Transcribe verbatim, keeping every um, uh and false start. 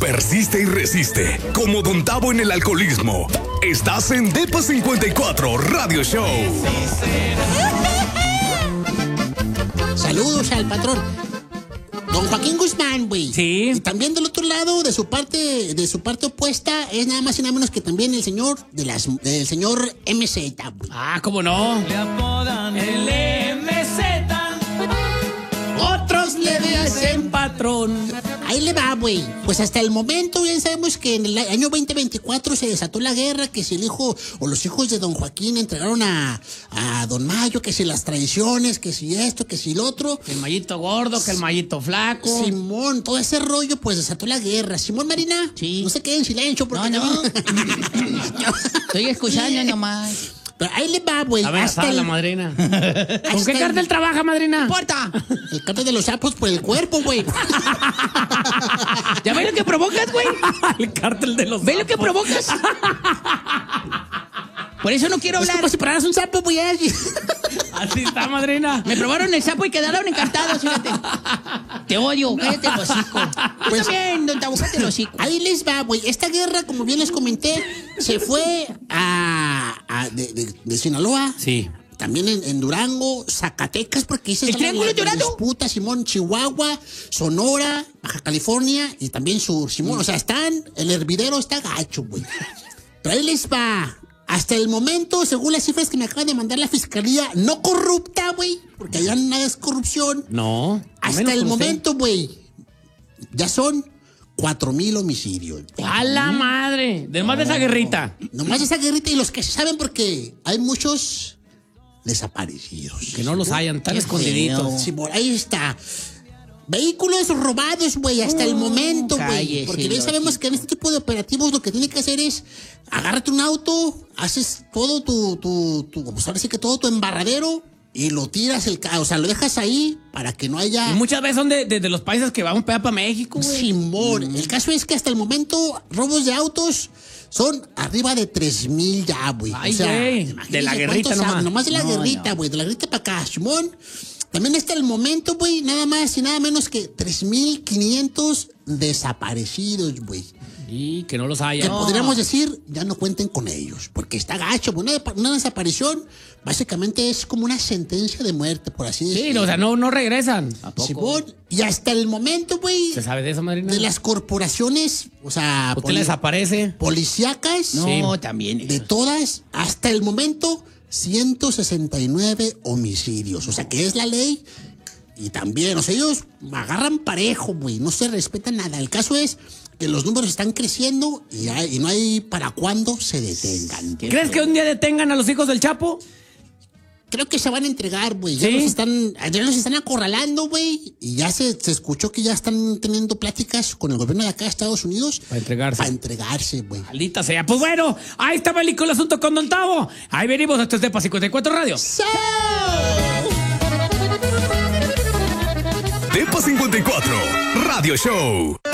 persiste y resiste, como Don Tavo en el alcoholismo. Estás en Depa cincuenta y cuatro Radio Show. Saludos al patrón. Don Joaquín Guzmán, güey. Sí. Y también del otro lado, de su parte, de su parte opuesta, es nada más y nada menos que también el señor de las, el señor M Z, güey. Ah, ¿cómo no? Le apodan el M Z. Otros le dicen patrón. Ahí le va, güey. Pues hasta el momento bien sabemos que en el año veinte veinticuatro se desató la guerra, que si el hijo o los hijos de don Joaquín entregaron a, a don Mayo, que si las traiciones, que si esto, que si lo otro. Que el mallito gordo, que el mallito flaco. Simón, todo ese rollo pues desató la guerra. Simón, Marina, sí. No se queden en silencio porque no, no. no. Estoy escuchando nomás. Pero ahí le va, güey. A ver, hasta el... la madrina. ¿Con qué cártel el... trabaja, madrina? ¡Puerta! El cártel de los sapos por el cuerpo, güey. ¿Ya ves lo que provocas, güey? El cártel de los ¿Ves sapos. lo que provocas? Por eso no quiero hablar. Es como si pararas un sapo, güey. Así está, madrina. Me probaron el sapo y quedaron encantados, fíjate. Te odio, cállate el hocico. Pues bien, don Tavo, cállate el hocico. Ahí les va, güey. Esta guerra, como bien les comenté, se fue a, a de, de, de Sinaloa. Sí. También en, en Durango, Zacatecas, porque dice ¿El Triángulo de Durango? disputa, Simón, Chihuahua, Sonora, Baja California y también Sur, Simón. Mm. O sea, están, el hervidero está gacho, güey. Pero ahí les va. Hasta el momento, según las cifras que me acaba de mandar la fiscalía, no corrupta, güey, porque allá nada es corrupción. No. Hasta el momento, güey, ya son cuatro mil homicidios. ¡A la madre! De más de esa guerrita. Nomás de esa guerrita y los que se saben porque hay muchos desaparecidos. Que no los hayan, tan escondiditos. Sí, por ahí está. Vehículos robados, güey, hasta uh, el momento, güey. Porque bien sabemos que en este tipo de operativos lo que tiene que hacer es agárrate un auto, haces todo tu, tu, tu pues ahora sí que todo tu embarradero y lo tiras, el o sea, lo dejas ahí para que no haya... Y muchas veces son de, de, de los países que vamos a pegar para México, güey. Simón, mm. El caso es que hasta el momento robos de autos son arriba de tres mil ya, güey. Ay, o sea, güey, de la guerrita nomás. Nomás de la no, guerrita, güey, no. de la guerrita para acá, Simón. También hasta el momento, güey, nada más y nada menos que tres mil quinientos desaparecidos, güey. Y que no los haya. Que no. podríamos decir, ya no cuenten con ellos, porque está gacho. Una, una desaparición básicamente es como una sentencia de muerte, por así decirlo. Sí, o sea, no, no regresan. ¿A poco? Simón, y hasta el momento, güey. ¿Se sabe de eso, madrina? De las corporaciones, o sea... ¿Usted les aparece? Policíacas. No, sí. también. De todas, hasta el momento... ciento sesenta y nueve homicidios, o sea que es la ley y también, o sea, ellos agarran parejo, güey, no se respeta nada. El caso es que los números están creciendo y, hay, y no hay para cuándo se detengan. ¿Crees que un día detengan a los hijos del Chapo? Creo que se van a entregar, güey. ¿Sí? Ya los están, ya los están acorralando, güey. Y ya se, se escuchó que ya están teniendo pláticas con el gobierno de acá de Estados Unidos. Para entregarse. Para entregarse, güey. Maldita sea. Pues bueno, ahí está película el asunto con Don Tavo. Ahí venimos, esto es Depa cincuenta y cuatro Radio. ¡Sí! Depa cincuenta y cuatro Radio Show.